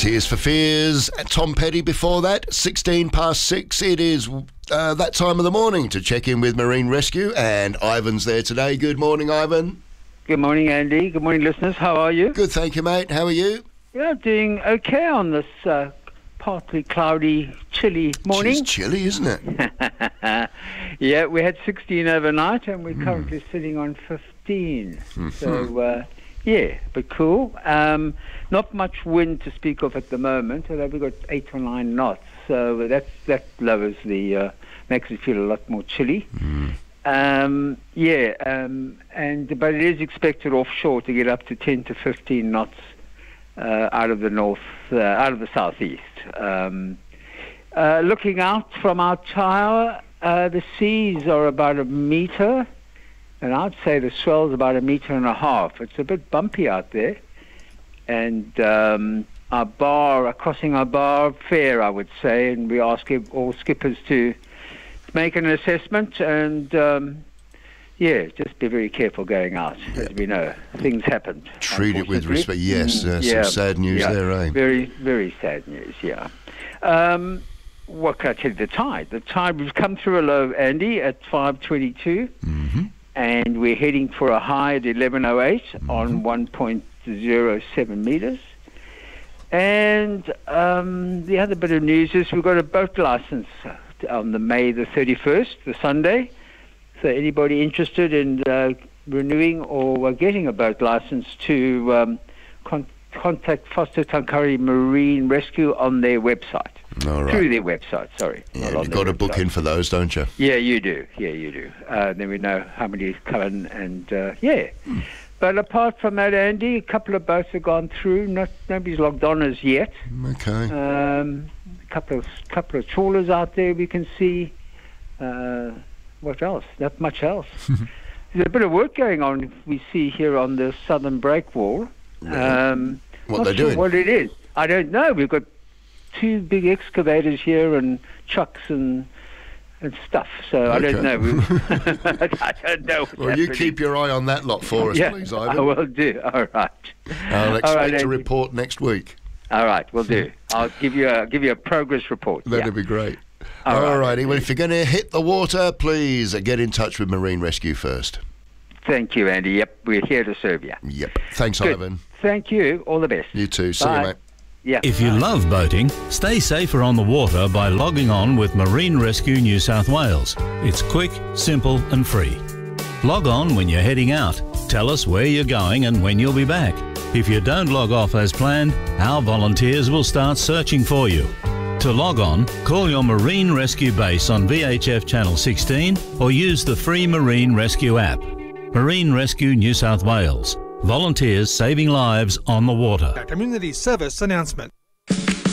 Tears for Fears. Tom Petty before that, 16 past 6. It is that time of the morning to check in with Marine Rescue, and Ivan's there today. Good morning, Ivan. Good morning, Andy. Good morning, listeners. How are you? Good, thank you, mate. How are you? Yeah, doing okay on this partly cloudy, chilly morning. It's chilly, isn't it? Yeah, we had 16 overnight, and we're currently sitting on 15. So, yeah, but cool. Not much wind to speak of at the moment, although we've got 8 or 9 knots. So that lowers the, makes it feel a lot more chilly. But it is expected offshore to get up to 10 to 15 knots out of the southeast. Looking out from our tower, the seas are about 1 meter, and I'd say the swell's about 1.5 meters. It's a bit bumpy out there, and crossing our bar fair, I would say, and we ask all skippers to make an assessment and just be very careful going out. As we know, things happen. Treat it with respect. Yes, some sad news there, eh? Very, very sad news, yeah. What can I tell you? The tide, we've come through a low, Andy, at 5:22, and we're heading for a high at 11:08 on 1.07 meters. And the other bit of news is we've got a boat license on the May the 31st, the Sunday. So anybody interested in renewing or getting a boat license to contact Foster Tankari Marine Rescue on their website. All right. Through their website, sorry. Yeah, you've got to book in for those, don't you? Yeah, you do. Then we know how many come in and, But apart from that, Andy, a couple of boats have gone through. Nobody's logged on as yet. Okay. A couple of trawlers out there we can see. What else? Not much else. There's a bit of work going on we see here on the southern breakwall. What they're doing? What it is. I don't know. We've got 2 big excavators here and trucks and stuff. So I don't know. I don't know. Well, you keep your eye on that lot for us, please, Ivan. I will do. All right. I'll expect a report next week. All right, we'll do. I'll give you a progress report. That'd be great. All righty. Well, if you're going to hit the water, please get in touch with Marine Rescue first. Thank you, Andy. Yep, we're here to serve you. Yep. Thanks, Good. Ivan. Thank you. All the best. You too. See Bye. you, mate. Yeah. If you love boating, stay safer on the water by logging on with Marine Rescue New South Wales. It's quick, simple and free. Log on when you're heading out. Tell us where you're going and when you'll be back. If you don't log off as planned, our volunteers will start searching for you. To log on, call your Marine Rescue base on VHF Channel 16 or use the free Marine Rescue app. Marine Rescue New South Wales. Volunteers saving lives on the water. A community service announcement.